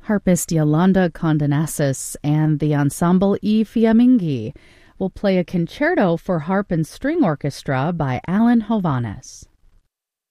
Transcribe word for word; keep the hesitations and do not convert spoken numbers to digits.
Harpist Yolanda Condenasis and the Ensemble I Fiamminghi will play a concerto for harp and string orchestra by Alan Hovhaness.